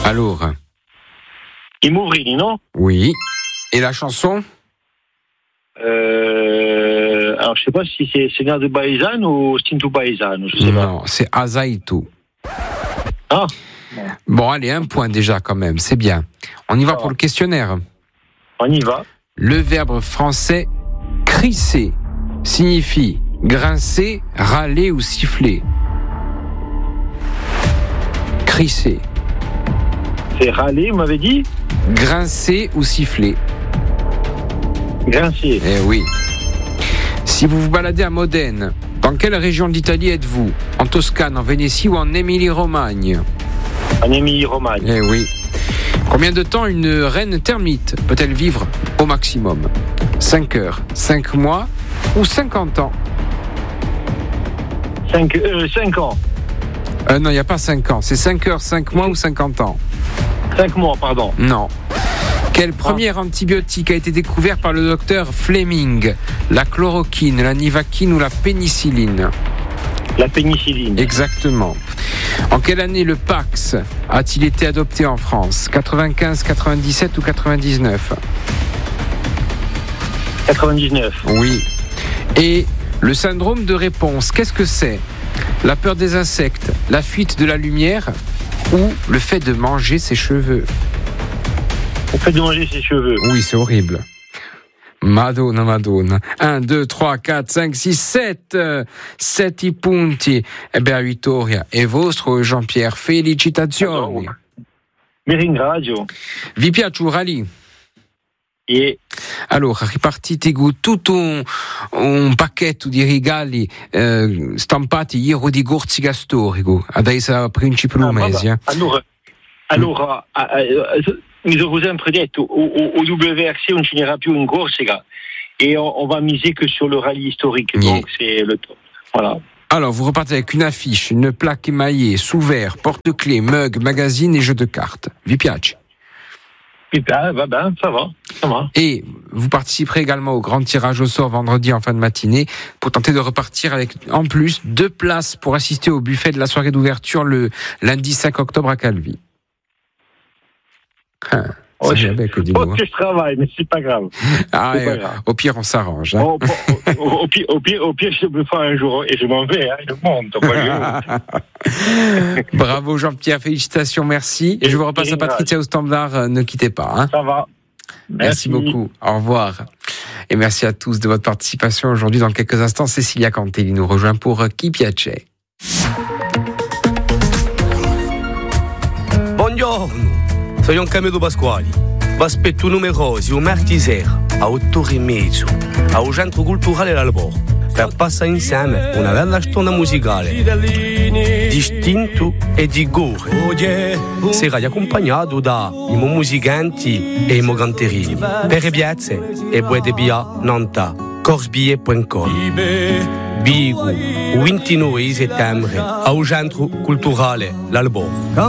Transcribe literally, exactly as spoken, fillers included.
Alors I Mourini, non? Oui. Et la chanson? euh, Alors, je sais pas si c'est Seigneur de Baïzane ou Stinto Baïzane, je sais pas. Non, c'est Azaitu. Ah. Bon, allez, un point déjà quand même, c'est bien. On y va Ah. pour le questionnaire. On y va. Le verbe français crisser signifie grincer, râler ou siffler. Crisser. C'est râler, vous m'avez dit? Grincer ou siffler. Grincer. Eh oui. Si vous vous baladez à Modène, dans quelle région d'Italie êtes-vous? En Toscane, en Vénétie ou en Émilie-Romagne? En Émilie-Romagne. Eh oui. Combien de temps une reine termite peut-elle vivre au maximum? cinq heures, cinq mois ou cinquante ans? cinq, euh, cinq ans. Euh, non, il n'y a pas cinq ans. C'est cinq heures, cinq mois ou cinquante ans? cinq mois, pardon. Non. Quel premier ah. antibiotique a été découvert par le docteur Fleming? La chloroquine, la nivaquine ou la pénicilline? La pénicilline. Exactement. En quelle année le Pax a-t-il été adopté en France? quatre-vingt-quinze, quatre-vingt-dix-sept ou quatre-vingt-dix-neuf? quatre-vingt-dix-neuf. Oui. Et le syndrome de réponse, qu'est-ce que c'est? La peur des insectes, la fuite de la lumière ou le fait de manger ses cheveux? Le fait de manger ses cheveux. Oui, c'est horrible. Madonna, Madonna. un, deux, trois, quatre, cinq, six, sept. sept i punti. E beh, vittoria è vostro, Jean-Pierre. Felicitazioni. Allora, mi ringrazio. Vi piace un rally? E Allora, ripartite con tutto un, un pacchetto di regali eh, stampati ieri di Gorzica Storico, adesso principe Lumesi. Ah, allora, allora mm. uh, uh, mi vous ai detto, au, au, au W R C on ne finira più in Corsica et on, on va miser que sur le rallye historique, yeah. Donc c'est le top. Voilà. Alors, vous repartez avec une affiche, une plaque émaillée, sous-verre, porte-clés, mug, magazine et jeux de cartes. Vi piace? Ah, va ben, ça va, ça va. Et vous participerez également au grand tirage au sort vendredi en fin de matinée pour tenter de repartir avec, en plus, deux places pour assister au buffet de la soirée d'ouverture le lundi cinq octobre à Calvi. Ah, oh, je, que, oh, que je travaille, mais c'est pas grave. Ah, c'est et, pas grave. Au pire, on s'arrange. Hein. Au, au, au, au, pire, au, pire, au pire, je me fais un jour et je m'en vais, hein, je monte. Bravo Jean-Pierre, félicitations, merci. Et, et je vous repasse à Patricia au standard, euh, ne quittez pas. Hein. Ça va. Merci. Merci beaucoup, au revoir. Et merci à tous de votre participation aujourd'hui. Dans quelques instants, Cecilia Cantelli nous rejoint pour Chi piace. Buongiorno, sono Camillo Pasquali. Vi aspetto numerosi un martedì sera a otto e mezzo al Centro Culturale L'Albor per passare insieme una bella storia musicale distinto e di gore. Sarà accompagnato da i musicanti e i canterini per le piazze e buone via Nanta corsbillet punto com. Bigo, ventinove settembre al Centro Culturale L'Albor.